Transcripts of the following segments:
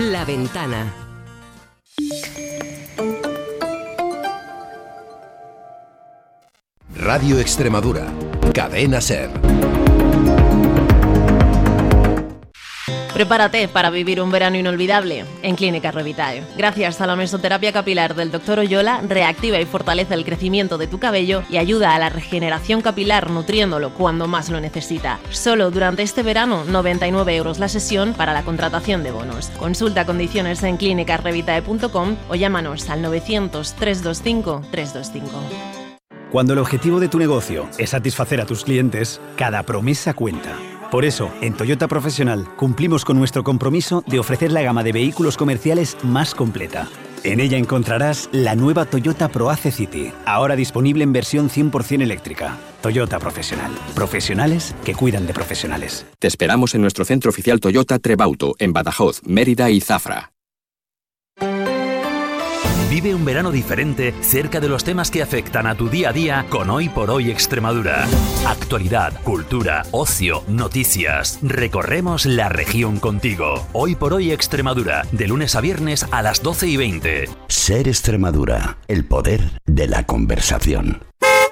La Ventana. Radio Extremadura, Cadena SER. Prepárate para vivir un verano inolvidable en Clínica Revitae. Gracias a la mesoterapia capilar del Dr. Oyola, reactiva y fortalece el crecimiento de tu cabello y ayuda a la regeneración capilar nutriéndolo cuando más lo necesita. Solo durante este verano, 99 € la sesión para la contratación de bonos. Consulta condiciones en clinicarevitae.com o llámanos al 900 325 325. Cuando el objetivo de tu negocio es satisfacer a tus clientes, cada promesa cuenta. Por eso, en Toyota Profesional cumplimos con nuestro compromiso de ofrecer la gama de vehículos comerciales más completa. En ella encontrarás la nueva Toyota ProAce City, ahora disponible en versión 100% eléctrica. Toyota Profesional. Profesionales que cuidan de profesionales. Te esperamos en nuestro centro oficial Toyota Trebauto, en Badajoz, Mérida y Zafra. Vive un verano diferente cerca de los temas que afectan a tu día a día con Hoy por Hoy Extremadura. Actualidad, cultura, ocio, noticias. Recorremos la región contigo. Hoy por Hoy Extremadura, de lunes a viernes a las 12:20. SER Extremadura, el poder de la conversación.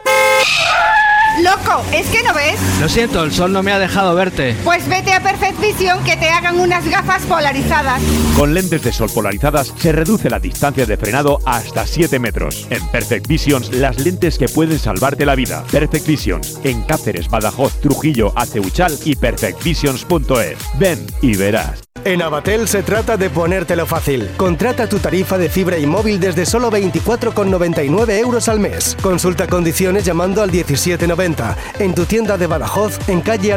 ¡Loco! ¿Es que no ves? Lo siento, el sol no me ha dejado verte. Pues vete a Perfect Vision que te hagan unas gafas polarizadas. Con lentes de sol polarizadas se reduce la distancia de frenado hasta 7 metros. En Perfect Visions, las lentes que pueden salvarte la vida. Perfect Visions, en Cáceres, Badajoz, Trujillo, Aceuchal y perfectvisions.es. Ven y verás. En Avatel se trata de ponértelo fácil. Contrata tu tarifa de fibra y móvil desde solo 24,99 € al mes. Consulta condiciones llamando al 1790. En tu tienda de Badajoz, en calle